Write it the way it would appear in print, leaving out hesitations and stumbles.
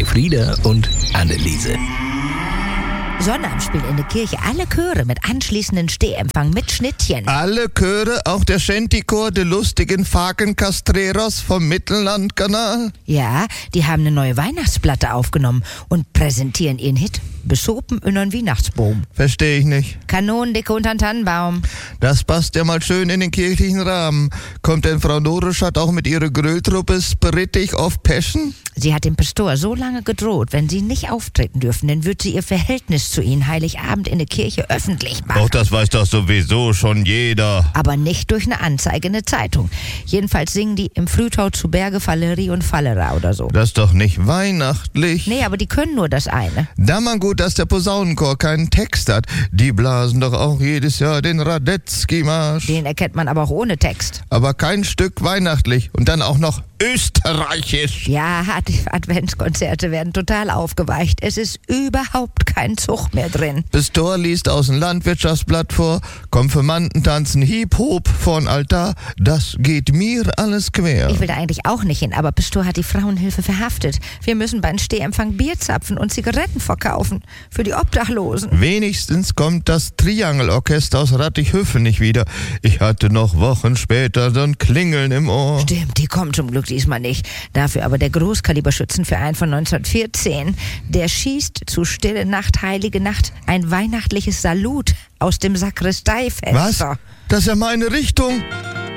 Frieda und Anneliese. Sonnabend spielen in der Kirche alle Chöre mit anschließenden Stehempfang mit Schnittchen. Alle Chöre, auch der Shantychor der lustigen Faken-Castreros vom Mittellandkanal? Ja, die haben eine neue Weihnachtsplatte aufgenommen und präsentieren ihren Hit Besopen innern Weihnachtsbaum. Verstehe ich nicht. Kanonendicke untern Tannenbaum. Das passt ja mal schön in den kirchlichen Rahmen. Kommt denn Frau Noreschat auch mit ihrer Grilltruppe Sprittig auf Passion? Sie hat dem Pastor so lange gedroht, wenn sie nicht auftreten dürfen, dann wird sie ihr Verhältnis zu ihnen Heiligabend in der Kirche öffentlich machen. Doch, das weiß doch sowieso schon jeder. Aber nicht durch eine Anzeige in der Zeitung. Jedenfalls singen die im Frühtau zu Berge, Valerie und Fallera oder so. Das ist doch nicht weihnachtlich. Nee, aber die können nur das eine. Da mal gut, dass der Posaunenchor keinen Text hat. Die blasen doch auch jedes Jahr den Radetzky-Marsch. Den erkennt man aber auch ohne Text. Aber kein Stück weihnachtlich. Und dann auch noch österreichisch. Ja, die Adventskonzerte werden total aufgeweicht. Es ist überhaupt kein Zug mehr drin. Pastor liest aus dem Landwirtschaftsblatt vor, Konfirmanden tanzen Hip-Hop vorn Altar, das geht mir alles quer. Ich will da eigentlich auch nicht hin, aber Pastor hat die Frauenhilfe verhaftet. Wir müssen beim Stehempfang Bier zapfen und Zigaretten verkaufen. Für die Obdachlosen. Wenigstens kommt das Triangelorchester aus Rattichhöfen nicht wieder. Ich hatte noch Wochen später so ein Klingeln im Ohr. Stimmt, die kommen zum Glück diesmal nicht. Dafür aber der Großkaliberschützenverein von 1914. Der schießt zu Stille Nacht, Heilige Nacht ein weihnachtliches Salut aus dem Sakristeifenster. Was? Das ist ja meine Richtung.